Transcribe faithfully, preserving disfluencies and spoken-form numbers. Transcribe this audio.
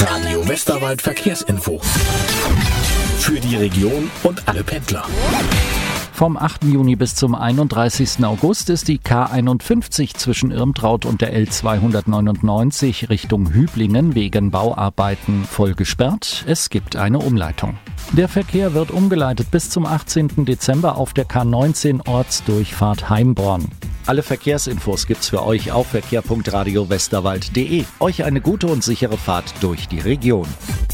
Radio Westerwald Verkehrsinfo. Für die Region und alle Pendler. Vom achten Juni bis zum einunddreißigsten August ist die K einundfünfzig zwischen Irmtraut und der L zweihundertneunundneunzig Richtung Hüblingen wegen Bauarbeiten voll gesperrt. Es gibt eine Umleitung. Der Verkehr wird umgeleitet bis zum achtzehnten Dezember auf der K neunzehn Ortsdurchfahrt Heimborn. Alle Verkehrsinfos gibt's für euch auf verkehr punkt radio westerwald punkt de. Euch eine gute und sichere Fahrt durch die Region.